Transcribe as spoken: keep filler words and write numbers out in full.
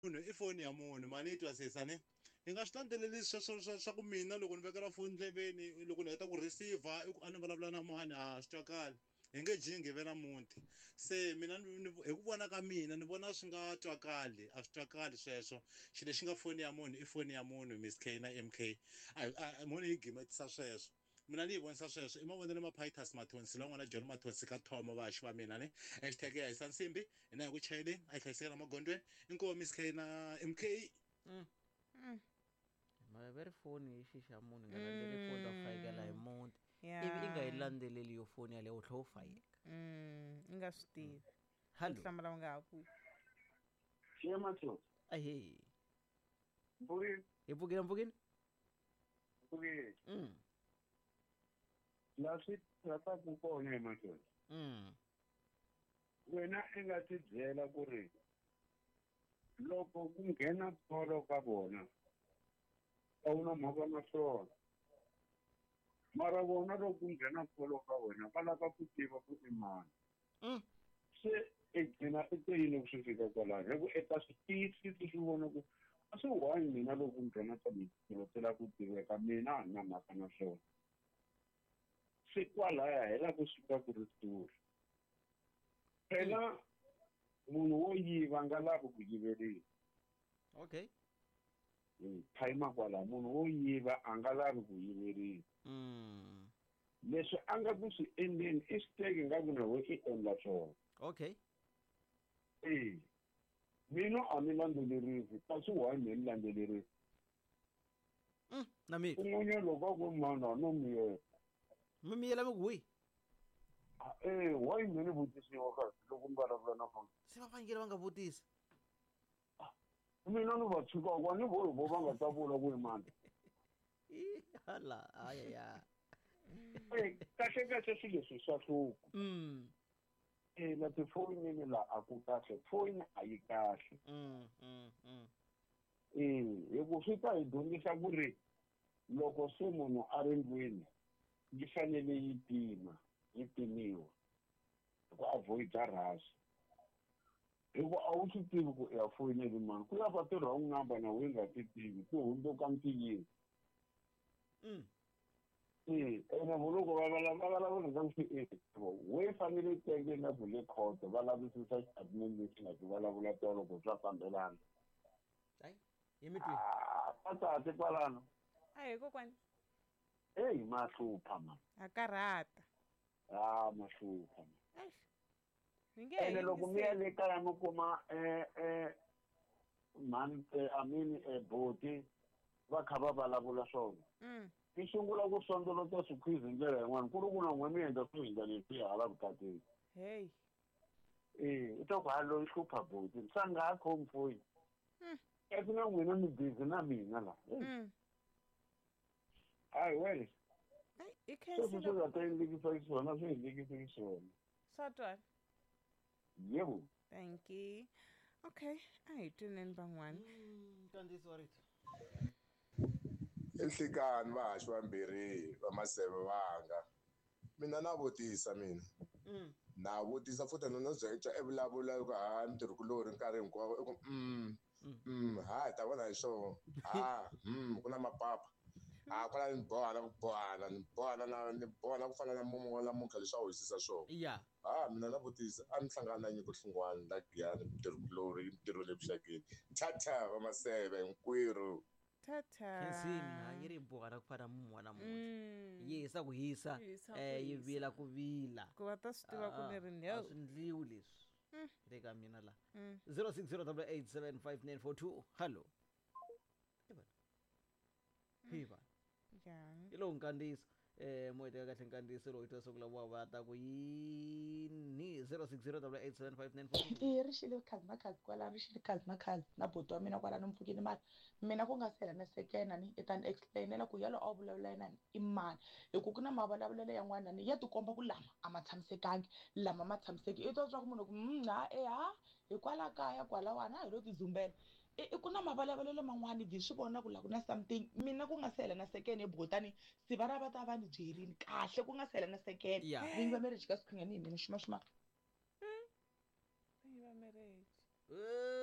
munhu i foni ya munhu mani yi twisisa ni hi nga swi landzeleli swa ku mina loko ni vekela foni ndleveni loko ni heta ku receiver i ku a ni vulavula na mani a swi twakali hi nge jingi ve na muti se mina hi ku vona ka mina ni vona swi nga twakali a swi twakali sweswo xilo lexi nga foni ya munhu i foni ya munhu Miss K na M K a munhu yi gimetisa sweswo mina ni yi vonisa sweswo i mavonelo ma Pitus Mathonsi lawa n'wana John Mathonsi ka thoma vaxi va mina ni hashtag ya hisa nsimbi hina hi ku chayeleni a hi hlayisekela magondzweni inkomu Miss K na M K mm ma veri foni hi xi xa munhu nga landzeleli foni ta fayekela hi muti ivi i nga yi landzeleli yo foni yaleyo u tlhe u fayeka i nga swi tivi hallo hlamala u nga ha ku Xie Mathonsi ahe Mpfukile hi pfukile mpfukile Mpfukile mm la swi trataku kona hi Mathonsi mm wena i nga ti byela ku ri loko ku nghena tolo ka vona a wu na mhaka na swona mara vona loko ku nghena tolo ka wena va lava ku tiva ku i mani mm se i gcina i te yini ku swi fika kwalaho hi ku i ta swi tiyisisi swi vona ku a swi whanyi mina loko ku nghena ta mitilo ti lava ku tiveka mina a ni na mhaka na swona se kwalaya hi la ku suka ku ri switori phela munhu wo yiva nga lavi ku yiveriwa okay phayima kwala munhu wo yiva a nga lavi ku yiveriwa mm leswi a nga ku swi endleni i swi teki nga ku na we i endla swona okay e mina a ni landzelerisi kasi why ni ni landzelerisi mm na mi un'wana loko ku mano no mi mi miyela mi ku wi eh why ni ni vutisiwa kasi loko ni vulavula na vona se va fanekele va nga vutisi mina ni va tshuka kwa ni vo vo va nga ta vula ku i mani hala aya ya eh kahle kahle swilo leswi swa hluku mm eh na tifoni ni la a ku kahle foni a yi kahle mm mm mm eh loko swi ta hi dyondzisa ku ri loko se munhu a ri ndlwini yi fanele yi tima yi timiwa ku avoid rush hikuva a wu swi tivi ku ya foyineli mani ku ya va ti-wrong number na we nga ti tivi ti hundzuka ntiyini mm eh ene loko va vulavula ka swi eh we fanele tenge na ku le court va lavisisa statement lexi nga ti vulavula tolo ku swa fambelana ai hi mi twi ah patate kwalano a hi kokwani eh mahlupha man a karhata ah mahlupha man ni nge ene loko mi ya le kaya mi kuma eh eh man I mean eh boti va kha va vulavula swona mm ti sungula ku sondolota swikhizi hi ndlela yin'wana ku ri ku na n'we mi endla swi hindla leswi hala vukatini hey eh u ta ku ha loyi hlupha boti sa nga ha khomi foyini mm esi na n'wina mi busy na mina la mm hayi wele ai i sweswi swi khensile nga ta endlekisa xiswona swi endlekisa xiswona swa twa yebo thank you okay a hi tweneni van'wana mm kandzisi wa rito enhlikani vahaxi vambirhi va maseve vanga mina na vutisa mina mm na vutisa futhi no no byeca evulavula ku ha ntirhikulori nkarhi hinkwawo i ku mm mm ha hi ta vona hi swona ha mm ku na mapapa a kwala ni bohana ku bohana ni bohana na ni bohana ku fana na mumu na munhu leswi a wisisa swona ya ha mina na vutisa a ni hlangana na nyiko xin'wana la giyani ntirhikulori ntirho le vuxakeni tata va maseve hinkwerhu tata khensini ha yi ri bohana ku fana mumu wa namuntlha mm yi hisa ku hisa Hisa ku eh yi hisa. vila ku vila ku va ta swi tiva ku ni ri a no swi ndliwi leswi le ka mina la Mm. zero six zero eight eight seven five nine four two hallo hiva ya hi lowu nkandziyiso eh mo heteka kahle nkandziyiso lowu hi twa sungula wa va ta ku yini zero six zero eight seven five nine four two i ri xile khale na khale kwalano ri xile khale na khale na boti wa mina kwalano mpfukini mara mina ku nga se hela na sekena ni i ta ni explainela ku yalo a wu vulavula yinani i mani hi ku ku na mavulavulelo yan'wana ni ya tikomba ku lama a ma tshamisekangi lama ma tshamiseki i twa swa ku munhu ku mm ha e ha hi kwala kaya kwalawana a hi lo tidzumbela i ku na mavulavulelo man'wani byi swi vona ku la ku na something mina ku nga se hela na sekena ebotani si va ra va ta va ni byerini kahle ku nga se hela na sekena Yeah. vinyi va marriage ka swikhingani hi mina xima xima va marriage Eh,